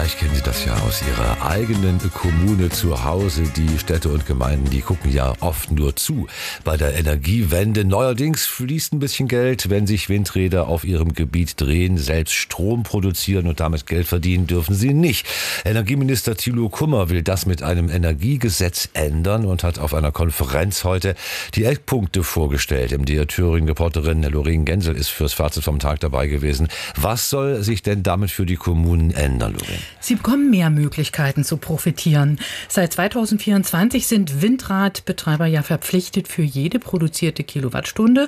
Vielleicht kennen Sie das ja aus Ihrer eigenen Kommune zu Hause. Die Städte und Gemeinden, die gucken ja oft nur zu bei der Energiewende. Neuerdings fließt ein bisschen Geld, wenn sich Windräder auf ihrem Gebiet drehen. Selbst Strom produzieren und damit Geld verdienen dürfen sie nicht. Energieminister Thilo Kummer will das mit einem Energiegesetz ändern und hat auf einer Konferenz heute die Eckpunkte vorgestellt. MDR Thüringen-Reporterin Lorraine Gensel ist fürs Fazit vom Tag dabei gewesen. Was soll sich denn damit für die Kommunen ändern, Lorraine? Sie bekommen mehr Möglichkeiten zu profitieren. Seit 2024 sind Windradbetreiber ja verpflichtet, für jede produzierte Kilowattstunde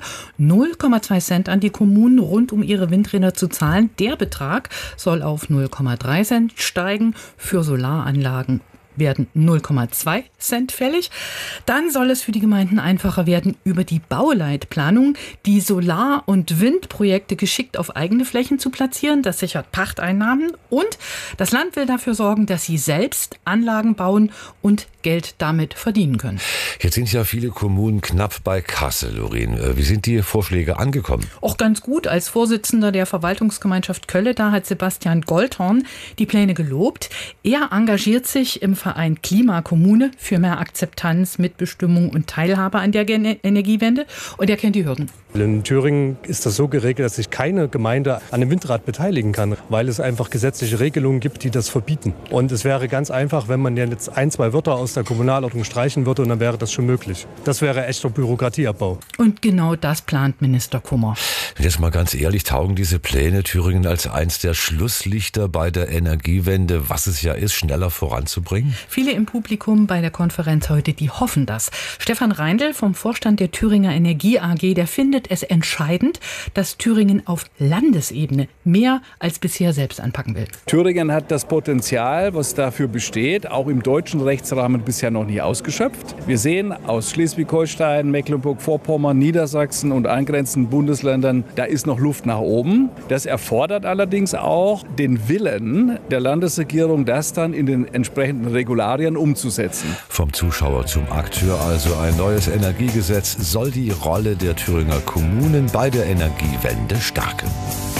0,2 Cent an die Kommunen rund um ihre Windräder zu zahlen. Der Betrag soll auf 0,3 Cent steigen. Für Solaranlagen werden 0,2 Cent fällig. Dann soll es für die Gemeinden einfacher werden, über die Bauleitplanung die Solar- und Windprojekte geschickt auf eigene Flächen zu platzieren. Das sichert Pachteinnahmen. Und das Land will dafür sorgen, dass sie selbst Anlagen bauen und Geld damit verdienen können. Jetzt sind ja viele Kommunen knapp bei Kasse, Lorraine. Wie sind die Vorschläge angekommen? Auch ganz gut. Als Vorsitzender der Verwaltungsgemeinschaft Kölle, da hat Sebastian Goldhorn die Pläne gelobt. Er engagiert sich im Verein Klimakommune für mehr Akzeptanz, Mitbestimmung und Teilhabe an der Energiewende. Und er kennt die Hürden. In Thüringen ist das so geregelt, dass sich keine Gemeinde an einem Windrad beteiligen kann, weil es einfach gesetzliche Regelungen gibt, die das verbieten. Und es wäre ganz einfach, wenn man jetzt 1, 2 Wörter aus der Kommunalordnung streichen würde, und dann wäre das schon möglich. Das wäre echter Bürokratieabbau. Und genau das plant Minister Kummer. Jetzt mal ganz ehrlich, taugen diese Pläne Thüringen als eins der Schlusslichter bei der Energiewende, was es ja ist, schneller voranzubringen? Viele im Publikum bei der Konferenz heute, die hoffen das. Stefan Reindl vom Vorstand der Thüringer Energie AG, der findet es entscheidend, dass Thüringen auf Landesebene mehr als bisher selbst anpacken will. Thüringen hat das Potenzial, was dafür besteht, auch im deutschen Rechtsrahmen bisher noch nie ausgeschöpft. Wir sehen aus Schleswig-Holstein, Mecklenburg-Vorpommern, Niedersachsen und angrenzenden Bundesländern, da ist noch Luft nach oben. Das erfordert allerdings auch den Willen der Landesregierung, das dann in den entsprechenden Regularien umzusetzen. Vom Zuschauer zum Akteur, also ein neues Energiegesetz soll die Rolle der Thüringer Kommunen bei der Energiewende stärken.